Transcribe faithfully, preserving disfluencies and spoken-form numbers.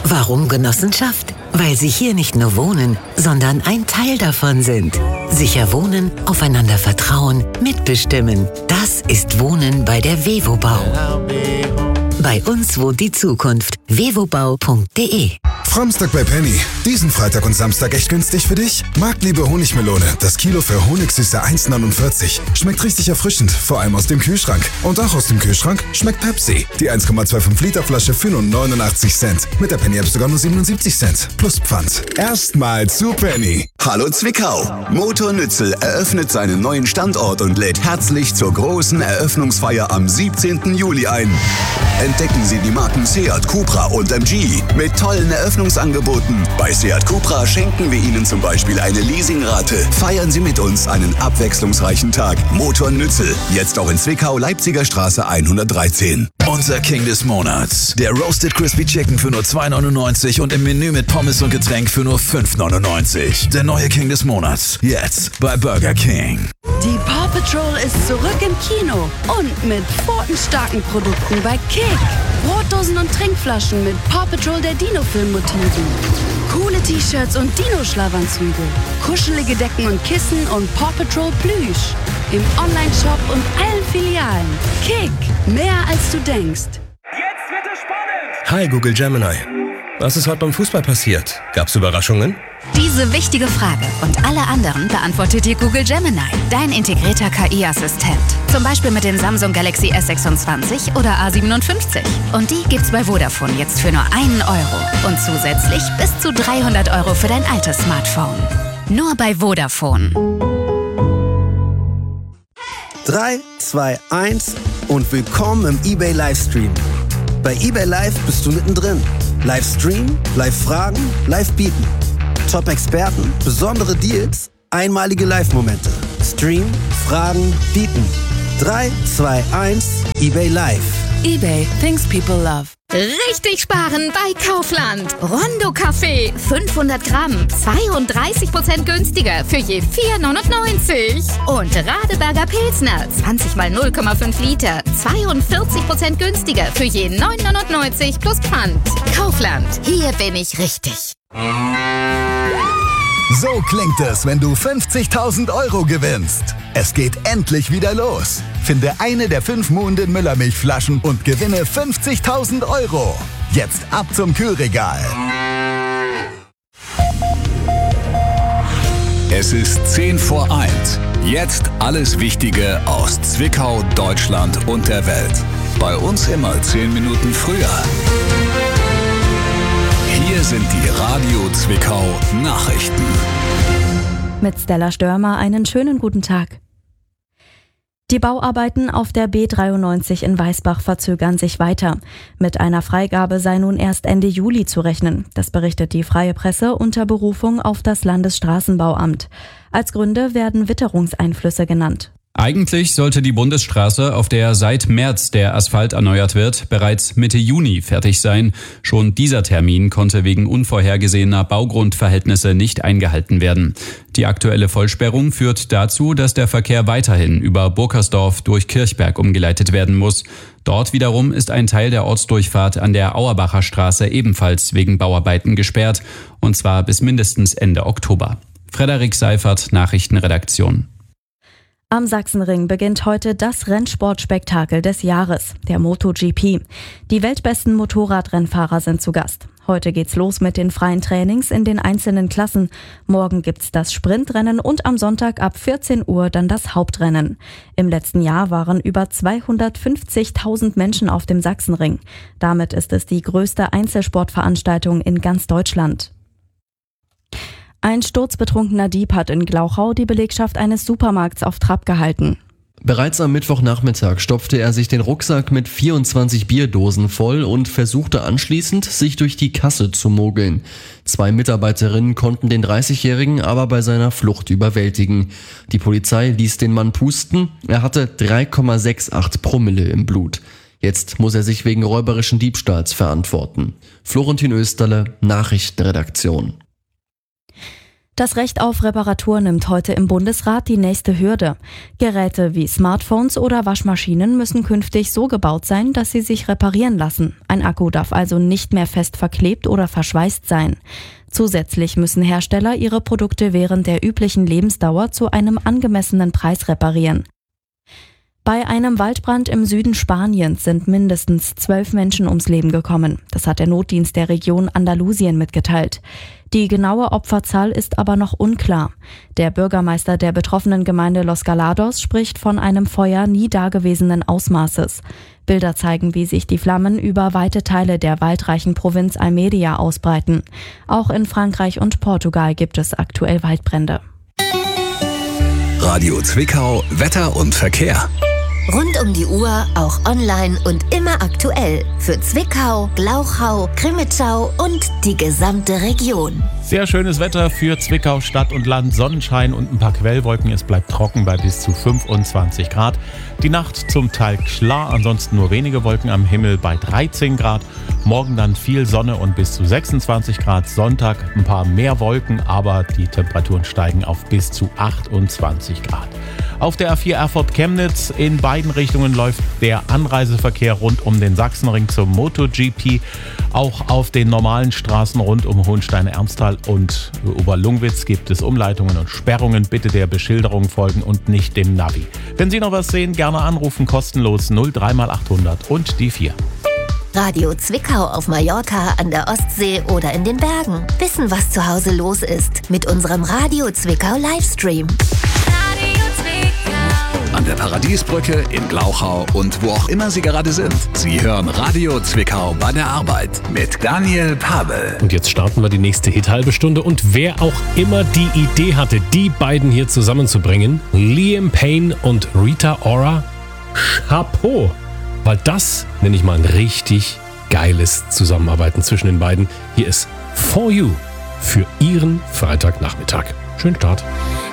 Warum Genossenschaft? Weil Sie hier nicht nur wohnen, sondern ein Teil davon sind. Sicher wohnen, aufeinander vertrauen, mitbestimmen. Das ist Wohnen bei der Wevobau. Bei uns wohnt die Zukunft. wevobau punkt de. Framstag bei Penny. Diesen Freitag und Samstag echt günstig für dich? Marktliebe Honigmelone. Das Kilo für Honigsüße eins neunundvierzig. Schmeckt richtig erfrischend, vor allem aus dem Kühlschrank. Und auch aus dem Kühlschrank schmeckt Pepsi. Die eins Komma fünfundzwanzig Liter Flasche für nur neunundachtzig Cent. Mit der Penny App sogar nur siebenundsiebzig Cent. Plus Pfand. Erstmal zu Penny. Hallo Zwickau. Motor Nützel eröffnet seinen neuen Standort und lädt herzlich zur großen Eröffnungsfeier am siebzehnten Juli ein. Entdecken Sie die Marken Seat, Cupra und M G mit tollen Eröffnungsangeboten. Bei Seat Cupra schenken wir Ihnen zum Beispiel eine Leasingrate. Feiern Sie mit uns einen abwechslungsreichen Tag. Motor Nützel, jetzt auch in Zwickau, Leipziger Straße hundertdreizehn. Unser King des Monats. Der Roasted Crispy Chicken für nur zwei neunundneunzig und im Menü mit Pommes und Getränk für nur fünf neunundneunzig. Der neue King des Monats. Jetzt bei Burger King. Die Paw Patrol ist zurück im Kino und mit pfotenstarken Produkten bei Kick. Brotdosen und Trinkflaschen mit Paw Patrol der Dino-Film-Motiven. Coole T-Shirts und Dino-Schlafanzüge. Kuschelige Decken und Kissen und Paw Patrol Plüsch. Im Online-Shop und allen Filialen. Kick. Mehr als du denkst. Jetzt wird es spannend. Hi Google Gemini. Was ist heute beim Fußball passiert? Gab's Überraschungen? Diese wichtige Frage und alle anderen beantwortet dir Google Gemini, dein integrierter K I-Assistent. Zum Beispiel mit dem Samsung Galaxy S sechsundzwanzig oder A siebenundfünfzig. Und die gibt's bei Vodafone jetzt für nur einen Euro. Und zusätzlich bis zu dreihundert Euro für dein altes Smartphone. Nur bei Vodafone. drei, zwei, eins und willkommen im eBay Livestream. Bei eBay Live bist du mittendrin. Livestream, Live-Fragen, Live-Bieten. Top-Experten, besondere Deals, einmalige Live-Momente. Stream, Fragen, Bieten. drei, zwei, eins, eBay Live. eBay, things people love. Richtig sparen bei Kaufland. Rondo Kaffee, fünfhundert Gramm, zweiunddreißig Prozent günstiger für je vier neunundneunzig. Und Radeberger Pilsner, zwanzig mal null Komma fünf Liter, zweiundvierzig Prozent günstiger für je neun neunundneunzig plus Pfand. Kaufland, hier bin ich richtig. So klingt es, wenn du fünfzigtausend Euro gewinnst. Es geht endlich wieder los. Finde eine der fünf Muhnden Müllermilchflaschen und gewinne fünfzigtausend Euro. Jetzt ab zum Kühlregal. Es ist zehn vor eins. Jetzt alles Wichtige aus Zwickau, Deutschland und der Welt. Bei uns immer zehn Minuten früher. Hier sind die Radio Zwickau Nachrichten. Mit Stella Störmer einen schönen guten Tag. Die Bauarbeiten auf der B dreiundneunzig in Weißbach verzögern sich weiter. Mit einer Freigabe sei nun erst Ende Juli zu rechnen. Das berichtet die Freie Presse unter Berufung auf das Landesstraßenbauamt. Als Gründe werden Witterungseinflüsse genannt. Eigentlich sollte die Bundesstraße, auf der seit März der Asphalt erneuert wird, bereits Mitte Juni fertig sein. Schon dieser Termin konnte wegen unvorhergesehener Baugrundverhältnisse nicht eingehalten werden. Die aktuelle Vollsperrung führt dazu, dass der Verkehr weiterhin über Burkersdorf durch Kirchberg umgeleitet werden muss. Dort wiederum ist ein Teil der Ortsdurchfahrt an der Auerbacher Straße ebenfalls wegen Bauarbeiten gesperrt, und zwar bis mindestens Ende Oktober. Frederik Seifert, Nachrichtenredaktion. Am Sachsenring beginnt heute das Rennsportspektakel des Jahres, der MotoGP. Die weltbesten Motorradrennfahrer sind zu Gast. Heute geht's los mit den freien Trainings in den einzelnen Klassen. Morgen gibt's das Sprintrennen und am Sonntag ab vierzehn Uhr dann das Hauptrennen. Im letzten Jahr waren über zweihundertfünfzigtausend Menschen auf dem Sachsenring. Damit ist es die größte Einzelsportveranstaltung in ganz Deutschland. Ein sturzbetrunkener Dieb hat in Glauchau die Belegschaft eines Supermarkts auf Trab gehalten. Bereits am Mittwochnachmittag stopfte er sich den Rucksack mit vierundzwanzig Bierdosen voll und versuchte anschließend, sich durch die Kasse zu mogeln. Zwei Mitarbeiterinnen konnten den dreißigjährigen aber bei seiner Flucht überwältigen. Die Polizei ließ den Mann pusten. Er hatte drei Komma achtundsechzig Promille im Blut. Jetzt muss er sich wegen räuberischen Diebstahls verantworten. Florentin Österle, Nachrichtenredaktion. Das Recht auf Reparatur nimmt heute im Bundesrat die nächste Hürde. Geräte wie Smartphones oder Waschmaschinen müssen künftig so gebaut sein, dass sie sich reparieren lassen. Ein Akku darf also nicht mehr fest verklebt oder verschweißt sein. Zusätzlich müssen Hersteller ihre Produkte während der üblichen Lebensdauer zu einem angemessenen Preis reparieren. Bei einem Waldbrand im Süden Spaniens sind mindestens zwölf Menschen ums Leben gekommen. Das hat der Notdienst der Region Andalusien mitgeteilt. Die genaue Opferzahl ist aber noch unklar. Der Bürgermeister der betroffenen Gemeinde Los Galados spricht von einem Feuer nie dagewesenen Ausmaßes. Bilder zeigen, wie sich die Flammen über weite Teile der waldreichen Provinz Almería ausbreiten. Auch in Frankreich und Portugal gibt es aktuell Waldbrände. Radio Zwickau, Wetter und Verkehr. Rund um die Uhr, auch online und immer aktuell. Für Zwickau, Glauchau, Crimmitschau und die gesamte Region. Sehr schönes Wetter für Zwickau, Stadt und Land. Sonnenschein und ein paar Quellwolken. Es bleibt trocken bei bis zu fünfundzwanzig Grad. Die Nacht zum Teil klar, ansonsten nur wenige Wolken am Himmel bei dreizehn Grad. Morgen dann viel Sonne und bis zu sechsundzwanzig Grad. Sonntag ein paar mehr Wolken, aber die Temperaturen steigen auf bis zu achtundzwanzig Grad. Auf der A vier Erfurt-Chemnitz in beiden Richtungen läuft der Anreiseverkehr rund um den Sachsenring zum MotoGP. Auch auf den normalen Straßen rund um Hohenstein-Ernsthal und Oberlungwitz gibt es Umleitungen und Sperrungen. Bitte der Beschilderung folgen und nicht dem Navi. Wenn Sie noch was sehen, gerne anrufen, kostenlos null drei mal achthundert und die vier. Radio Zwickau auf Mallorca, an der Ostsee oder in den Bergen. Wissen, was zu Hause los ist mit unserem Radio Zwickau Livestream. An der Paradiesbrücke, in Glauchau und wo auch immer Sie gerade sind. Sie hören Radio Zwickau bei der Arbeit mit Daniel Pavel. Und jetzt starten wir die nächste Hit-halbe Stunde. Und wer auch immer die Idee hatte, die beiden hier zusammenzubringen, Liam Payne und Rita Ora, Chapeau. Weil das nenne ich mal ein richtig geiles Zusammenarbeiten zwischen den beiden. Hier ist For You für Ihren Freitagnachmittag. Schönen Start.